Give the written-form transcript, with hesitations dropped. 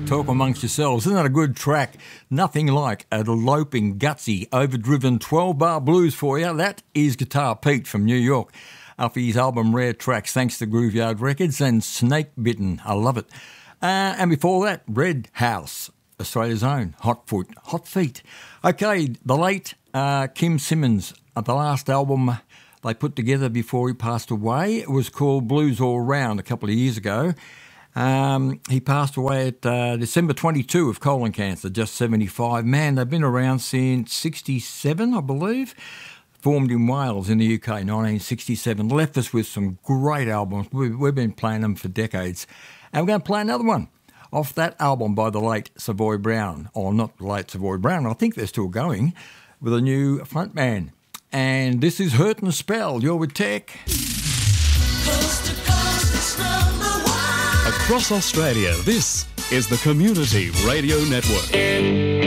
talk amongst yourselves. Isn't that a good track? Nothing like a loping, gutsy, overdriven 12-bar blues for you. That is Guitar Pete from New York. Off his album Rare Tracks, thanks to Grooveyard Records, and Snake Bitten. I love it. And before that, Red House, Australia's own Hot Feet. Okay, the late Kim Simmons, the last album they put together before he passed away, it was called Blues All Round a couple of years ago. He passed away at December 22 of colon cancer, just 75. Man, they've been around since 67, I believe. Formed in Wales in the UK, 1967. Left us with some great albums. We've been playing them for decades. And we're going to play another one off that album by the late Savoy Brown. Or not the late Savoy Brown, I think they're still going, with a new frontman. And this is Hurtin' Spell. You're with Tech. Coast to coast, it's #1. Across Australia, this is the Community Radio Network.